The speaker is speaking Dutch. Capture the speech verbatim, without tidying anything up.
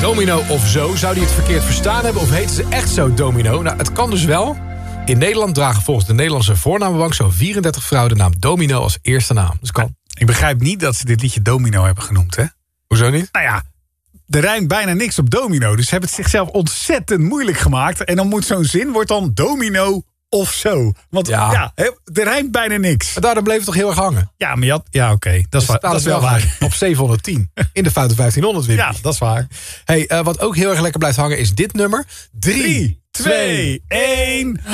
Domino of zo. Zou die het verkeerd verstaan hebben of heten ze echt zo Domino? Nou, het kan dus wel. In Nederland dragen volgens de Nederlandse voornamenbank zo'n vierendertig vrouwen de naam Domino als eerste naam. Dus kan. Ik begrijp niet dat ze dit liedje Domino hebben genoemd, hè? Hoezo niet? Nou ja, er rijmt bijna niks op domino. Dus ze hebben het zichzelf ontzettend moeilijk gemaakt. En dan moet zo'n zin, wordt dan domino of zo. Want ja, ja er rijmt bijna niks. Maar daardoor bleef het toch heel erg hangen? Ja, maar je had, ja oké. Okay, dat, is, dat is wel waar. Op zevenhonderdtien. In de foute vijftienhonderd weer. Ja, dat is waar. Hey, uh, wat ook heel erg lekker blijft hangen is dit nummer. drie, twee, één...